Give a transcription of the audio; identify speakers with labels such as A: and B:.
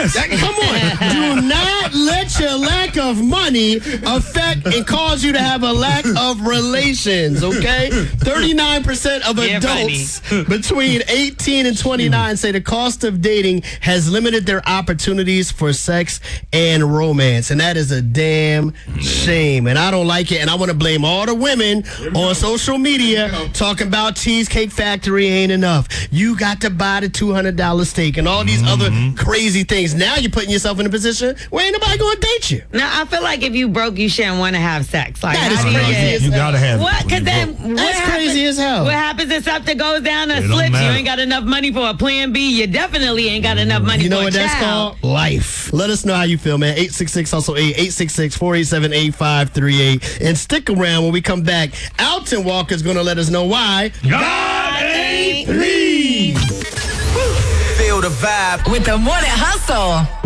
A: Yes.
B: Come on. Do not let your lack of money affect and cause you to have a lack of relations, okay? 39% of adults between 18 and 29 say the cost of dating has limited their opportunities for sex and romance. And that is a damn shame. And I don't like it. And I want to blame all the women on social media talking about Cheesecake Factory ain't enough. You got to buy the $200 steak and all these other crazy things. Now you're putting yourself in a position where ain't nobody going to date you.
C: Now, I feel like if you broke, you shouldn't want to have sex. Like,
B: that is crazy as hell.
A: You got to have
C: what?
A: it.
C: Because then
B: That's crazy as hell.
C: What happens if something goes down or
A: It don't
C: slips? You
A: matter.
C: ain't got enough money for a plan B. You definitely ain't got enough money
B: You know
C: for
B: what
C: a
B: that's
C: child.
B: called? Life. Let us know how you feel, man. 866-HUSTLE-8, 866-487-8538. And stick around when we come back. Alton Walker's going to let us know why
A: God ain't pleased.
D: Feel the vibe
E: With the Morning Hustle.